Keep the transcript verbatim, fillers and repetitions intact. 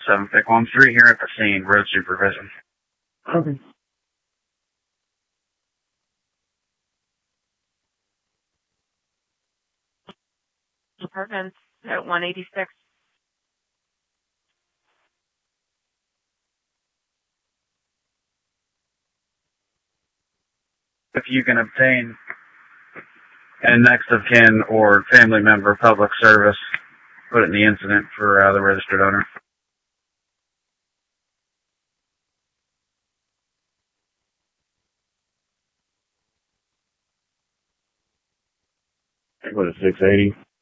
seven Pick one three here at the scene, road supervision. Okay. Departments at one eighty-six. If you can obtain a next of kin or family member public service, put it in the incident for uh, the registered owner. What is six eighty?